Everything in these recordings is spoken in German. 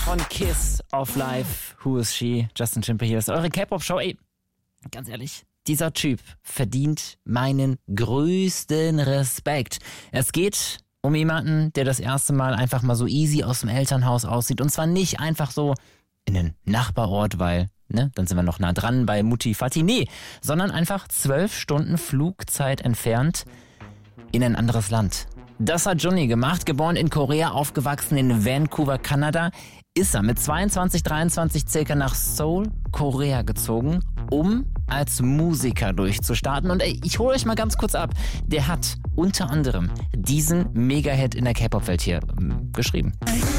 von Kiss of Life. Who is she? Justin Timber hier. Das ist eure K-Pop-Show. Ey, ganz ehrlich, dieser Typ verdient meinen größten Respekt. Es geht um jemanden, der das erste Mal einfach mal so easy aus dem Elternhaus aussieht. Und zwar nicht einfach so in den Nachbarort, weil, ne, dann sind wir noch nah dran bei Mutti Vati. Nee, sondern einfach 12 Stunden Flugzeit entfernt in ein anderes Land. Das hat Johnny gemacht, geboren in Korea, aufgewachsen in Vancouver, Kanada. Ist er mit 22, 23 circa nach Seoul, Korea gezogen, um als Musiker durchzustarten. Und ey, ich hole euch mal ganz kurz ab. Der hat unter anderem diesen Mega-Hit in der K-Pop-Welt hier geschrieben.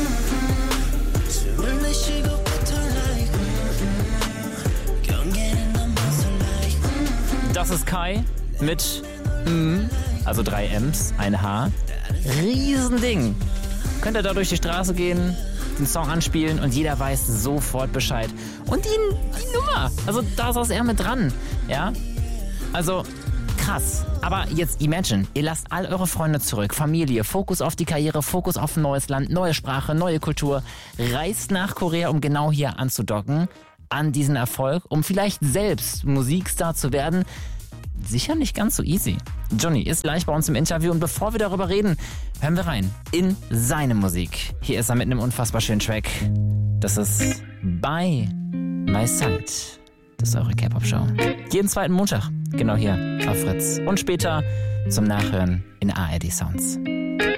Das ist Kai mit also 3 M's, ein H. Riesending. Könnt ihr da durch die Straße gehen, den Song anspielen und jeder weiß sofort Bescheid. Und die Nummer, also da saß er mit dran, ja. Also krass. Aber jetzt imagine, ihr lasst all eure Freunde zurück, Familie, Fokus auf die Karriere, Fokus auf ein neues Land, neue Sprache, neue Kultur, reist nach Korea, um genau hier anzudocken, an diesen Erfolg, um vielleicht selbst Musikstar zu werden. Sicher nicht ganz so easy. Johnny ist gleich bei uns im Interview und bevor wir darüber reden, hören wir rein in seine Musik. Hier ist er mit einem unfassbar schönen Track. Das ist By My Side. Das ist eure K-Pop-Show. Jeden zweiten Montag, genau hier auf Fritz. Und später zum Nachhören in ARD Sounds.